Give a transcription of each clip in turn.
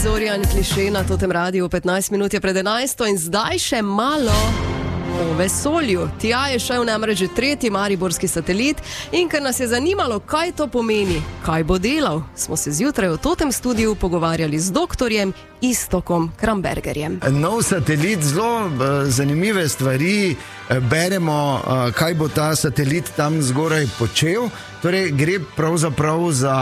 Zorjan Kliše na Totem Radiu, 15 minut je pred 11 in zdaj še malo o vesolju. Tja je šel namreč že 3. mariborski satelit in ker nas je zanimalo, kaj to pomeni, kaj bo delal, smo se zjutraj v Totem studiu pogovarjali z doktorjem Iztokom Krambergerjem. Nov satelit, zelo zanimive stvari, beremo, kaj bo ta satelit tam zgoraj počel. Torej, gre pravzaprav za,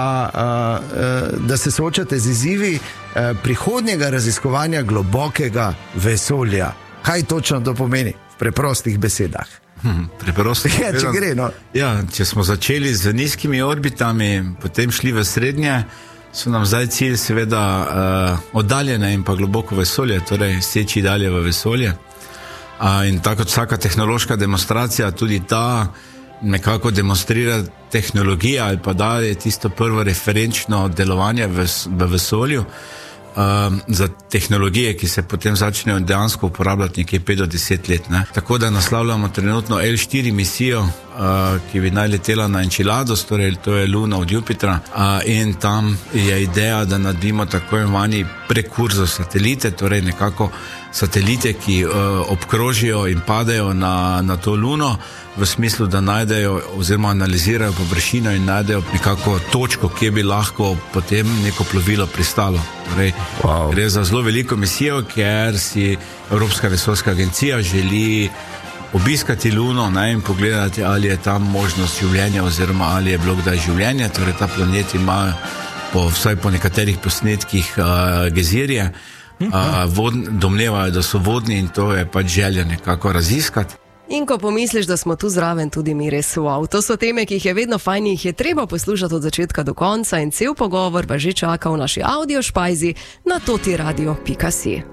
da se soočate z izzivi prihodnjega raziskovanja globokega vesolja. Kaj točno to pomeni? V preprostih besedah. Preprostih besedah. Če gre, no. Ja, če smo začeli z nizkimi orbitami, potem šli v srednje, so nam zdaj cilj seveda oddaljene in pa globoko vesolje, torej seči dalje v vesolje. In tako kot vsaka tehnološka demonstracija, tudi ta nekako demonstrira tehnologija ali pa daje tisto prvo referenčno delovanje v vesolju. Za tehnologije, ki se potem začnejo dejansko uporabljati nekje 5 do 10 let. Ne? Tako da naslavljamo trenutno L4 misijo, ki bi naj letela na Enceladus, torej to je Luna od Jupitra, in tam je ideja, da naredimo tako imenovani prekurzor satelite, torej nekako satelite, ki obkrožijo in padejo na to Luno, v smislu, da najdejo oziroma analizirajo površino in najdejo nekako točko, kje bi lahko potem neko plovilo pristalo. Torej, gre za zelo veliko misijo, ker si Evropska vesoljska agencija želi obiskati Luno, in pogledati, ali je tam možnost življenja oziroma ali je bilo kdaj življenje. Torej, ta planet ima vsaj po nekaterih posnetkih gezirje, domnevajo, da so vodni in to je pač želja nekako raziskati. In ko pomisliš, da smo tu zraven, tudi mi res wow. To so teme, ki jih je vedno fajn, jih je treba poslušati od začetka do konca in cel pogovor pa že čaka v naši audio špajzi na totiradio.si.